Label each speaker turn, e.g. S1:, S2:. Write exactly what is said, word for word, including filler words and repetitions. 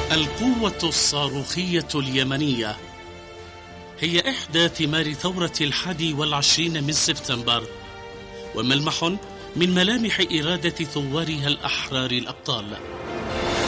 S1: القوة الصاروخية اليمنية هي إحدى ثمار ثورة الحادي والعشرين من سبتمبر، وملمح من ملامح إرادة ثوارها الأحرار الأبطال.